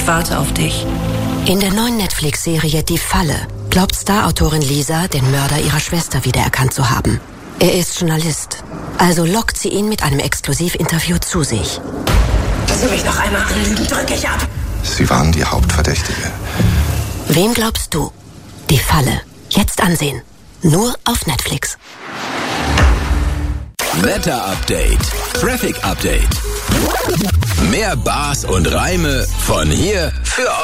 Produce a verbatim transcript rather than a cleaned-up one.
Ich warte auf dich. In der neuen Netflix-Serie Die Falle glaubt Star-Autorin Lisa, den Mörder ihrer Schwester wiedererkannt zu haben. Er ist Journalist, also lockt sie ihn mit einem Exklusivinterview zu sich. Wenn Sie mich noch einmal anlügen, drücke ich ab. Sie waren die Hauptverdächtige. Wem glaubst du? Die Falle. Jetzt ansehen. Nur auf Netflix. Wetter-Update. Traffic-Update. Mehr Bars und Reime von hier für